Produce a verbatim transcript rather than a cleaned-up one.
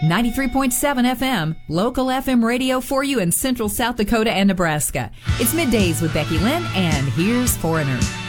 ninety-three point seven F M, local F M radio for you in central South Dakota and Nebraska. It's Middays with Becky Lynn, and here's Foreigner.